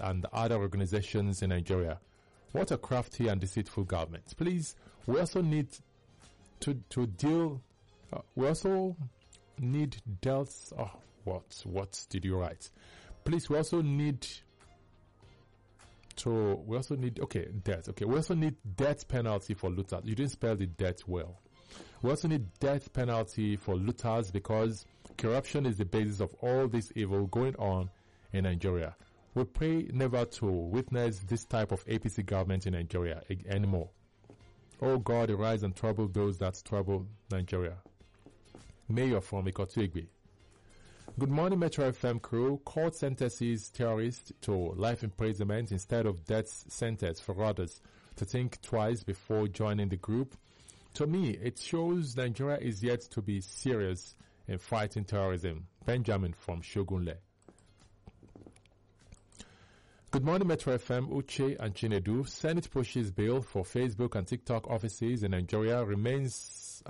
and other organizations in Nigeria. What a crafty and deceitful government. Please, we also need to deal, we also need deaths. Oh, what did you write? Please, we also need death. Okay, we also need death penalty for looters. You didn't spell the death well. We also need death penalty for looters because corruption is the basis of all this evil going on in Nigeria. We pray never to witness this type of APC government in Nigeria anymore. Oh God, arise and trouble those that trouble Nigeria. Mayor from Ikotu-Igwe. Good morning, Metro FM crew. Court sentences terrorists to life imprisonment instead of death sentence for others to think twice before joining the group. To me, it shows Nigeria is yet to be serious in fighting terrorism. Benjamin from Shogunle. Good morning, Metro FM. Uche and Chinedu. Senate pushes bill for Facebook and TikTok offices in Nigeria remains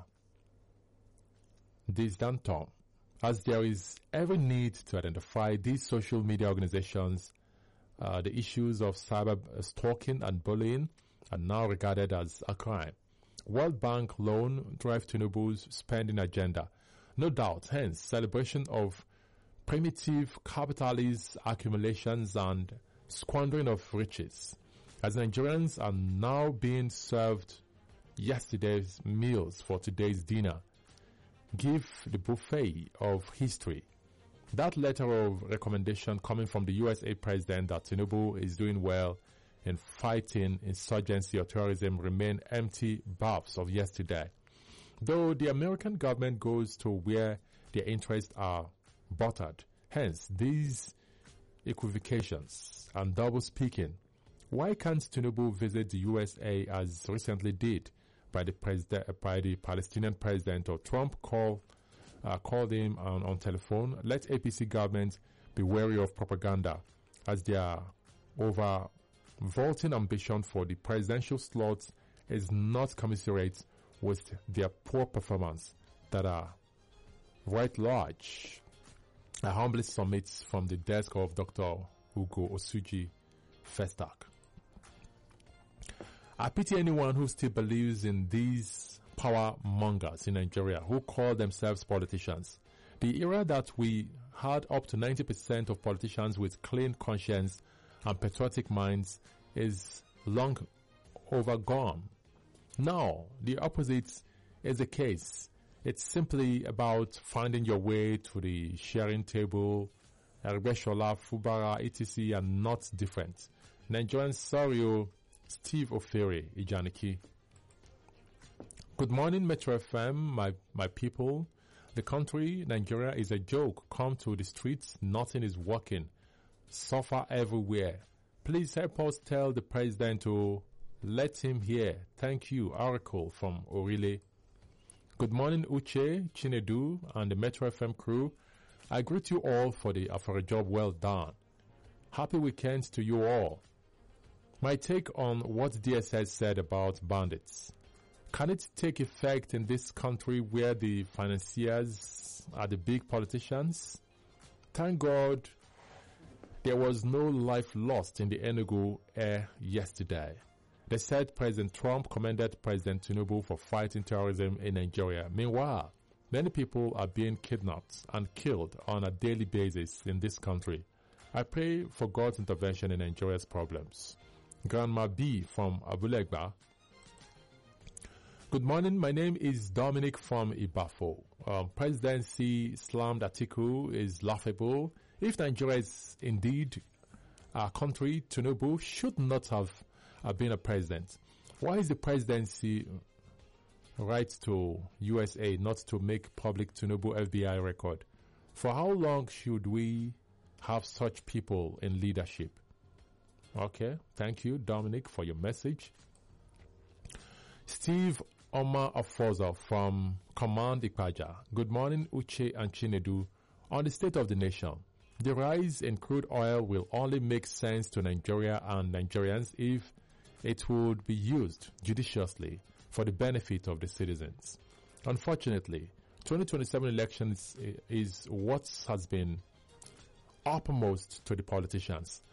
disdainful, as there is every need to identify these social media organizations. The issues of cyber stalking and bullying are now regarded as a crime. World Bank loan drive Tinubu's spending agenda. No doubt, hence, celebration of primitive capitalist accumulations and squandering of riches, as Nigerians are now being served yesterday's meals for today's dinner. Give the buffet of history. That letter of recommendation coming from the USA president that Tinubu is doing well in fighting insurgency or terrorism remain empty barbs of yesterday. Though the American government goes to where their interests are buttered. Hence, these equivocations and double speaking. Why can't Tinubu visit the USA as recently did by the Palestinian president, or Trump called him on telephone? Let APC government be wary of propaganda, as their over-vaulting ambition for the presidential slot is not commensurate with their poor performance that are right large. I humbly submit from the desk of Dr. Ugo Osuji Festac. I pity anyone who still believes in these power mongers in Nigeria who call themselves politicians. The era that we had up to 90% of politicians with clean conscience and patriotic minds is long overgone. Now, the opposite is the case. It's simply about finding your way to the sharing table, Erbeshola, Fubara, etc. and not different. Nigerian Sario, Steve Ofere, Ijaniki. Good morning, Metro FM, my people. The country, Nigeria, is a joke. Come to the streets, nothing is working. Suffer everywhere. Please help us tell the president to let him hear. Thank you. Oracle from Orile. Good morning, Uche, Chinedu, and the Metro FM crew. I greet you all for a job well done. Happy weekend to you all. My take on what DSS said about bandits. Can it take effect in this country where the financiers are the big politicians? Thank God there was no life lost in the Enugu air yesterday. They said President Trump commended President Tinubu for fighting terrorism in Nigeria. Meanwhile, many people are being kidnapped and killed on a daily basis in this country. I pray for God's intervention in Nigeria's problems. Grandma B from Abulegba. Good morning. My name is Dominic from Ibafo. Presidency slammed Atiku is laughable. If Nigeria is indeed a country, Tinubu should not have been a president. Why is the presidency right to USA not to make public Tinubu FBI record? For how long should we have such people in leadership? Okay, thank you, Dominic, for your message. Steve Omar Afoza from Command Ikpaja. Good morning, Uche and Chinedu. On the state of the nation, the rise in crude oil will only make sense to Nigeria and Nigerians if it would be used judiciously for the benefit of the citizens. Unfortunately, 2027 elections is what has been uppermost to the politicians.